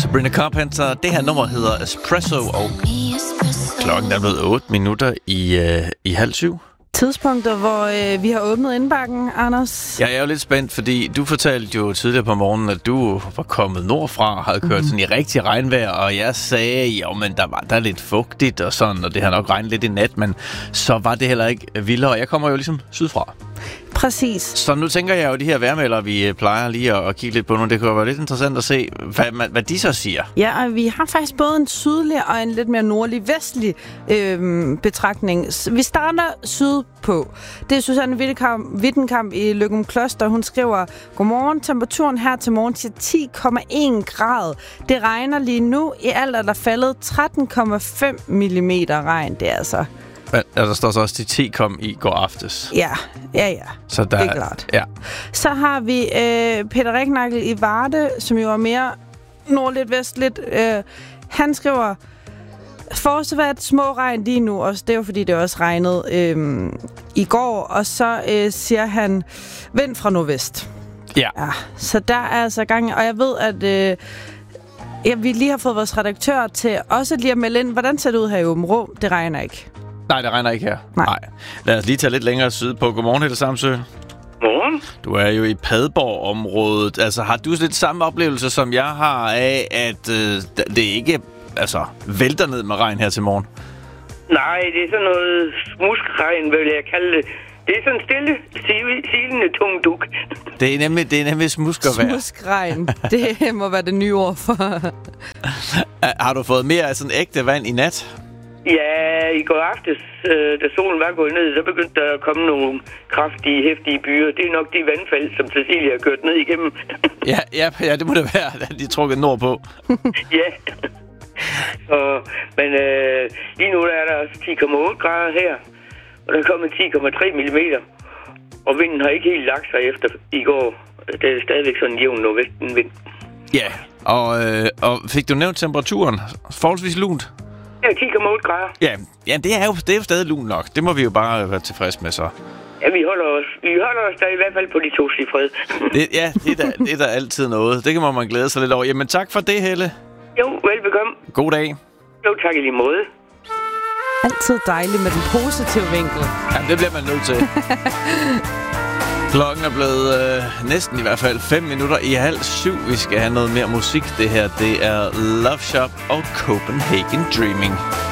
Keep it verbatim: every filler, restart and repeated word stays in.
Sabrina Carpenter. Det her nummer hedder Espresso, og klokken er blevet otte minutter i, øh, i halv syv. Tidspunkter, hvor øh, vi har åbnet indbakken, Anders. Ja, jeg er jo lidt spændt, fordi du fortalte jo tidligere på morgenen, at du var kommet nordfra og havde kørt mm-hmm. sådan i rigtig regnvejr, og jeg sagde, jo, men der var der er lidt fugtigt og sådan, og det har nok regnet lidt i nat, men så var det heller ikke vildere. Jeg kommer jo ligesom sydfra. Præcis. Så nu tænker jeg jo, de her vejrmelder, vi plejer lige at, at kigge lidt på nu, det kunne være lidt interessant at se, hvad, hvad de så siger. Ja, og vi har faktisk både en sydlig og en lidt mere nordlig vestlig øh, betragtning. Vi starter sydpå. Det er Susanne Wittenkamp i Løgum Kloster. Hun skriver, godmorgen, temperaturen her til morgen til ti komma en grad. Det regner lige nu. I alt er der faldet tretten komma fem millimeter regn. Det er altså... Men der står så også, de ti kom i går aftes. Ja, ja, ja. Så der, det er klart. Ja. Så har vi øh, Peter Riknagel i Varde, som jo er mere nordligt vestligt. Øh, han skriver, fortsat små regn lige nu, og det er jo fordi, det også regnede øh, i går. Og så øh, siger han, vind fra nordvest. Ja. ja. Så der er altså gang, og jeg ved, at... Øh, ja, vi lige har fået vores redaktør til også lige at melde ind. Hvordan ser det ud her i Åbenrå? Det regner ikke. Nej, det regner ikke her. Nej. Nej. Lad os lige tage lidt længere syd på. Godmorgen, Helle Samsø. Godmorgen. Du er jo i Padborg-området. Altså, har du lidt samme oplevelse, som jeg har af, at øh, det ikke altså, vælter ned med regn her til morgen? Nej, det er sådan noget smuskregn, vil jeg kalde det. Det er sådan stille, silende, tung duk. Det er nemlig, det er nemlig smuskervejr. Smuskregn. Det må være det nye ord for. Har du fået mere af sådan ægte vand i nat? Ja, i går aftes, øh, da solen var gået ned, så begyndte der at komme nogle kraftige, heftige byer. Det er nok de vandfald, som Cecilia har kørt ned igennem. ja, ja, ja, det må det være, at de er trukket nordpå. ja. Og, men øh, lige nu der er der også ti komma otte grader her, og der er kommet ti komma tre millimeter. Og vinden har ikke helt lagt sig efter i går. Det er stadigvæk sådan en jævn nordvestenvind. Ja, og, øh, og fik du nævnt temperaturen? Forholdsvis lunt? Ja, ti komma otte grader. Ja, ja det, er jo, det er jo stadig lunt nok. Det må vi jo bare være tilfreds med så. Ja, vi holder os, vi holder os der i hvert fald på de to cifrede. det, ja, det er, der, det er der altid noget. Det kan man glæde sig lidt over. Jamen tak for det, Helle. Jo, velbekomme. God dag. Jo, tak i lige måde. Altid dejligt med den positive vinkel. Ja, det bliver man nødt til. Klokken er blevet øh, næsten i hvert fald fem minutter i halv syv. Vi skal have noget mere musik. Det her, det er Love Shop og Copenhagen Dreaming.